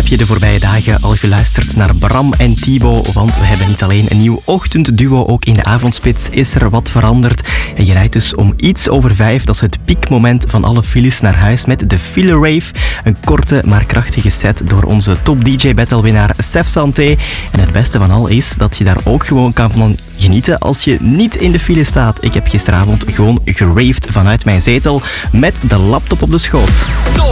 heb je de voorbije dagen al geluisterd naar Bram en Thibaut? Want we hebben niet alleen een nieuw ochtendduo, ook in de avondspits is er wat veranderd. En je rijdt dus om iets over 5. Dat is het piekmoment van alle files naar huis met de File Rave. Een korte maar krachtige set door onze top DJ battle-winnaar Sef Santé. En het beste van al is dat je daar ook gewoon kan van genieten als je niet in de file staat. Ik heb gisteravond gewoon geraved vanuit mijn zetel met de laptop op de schoot.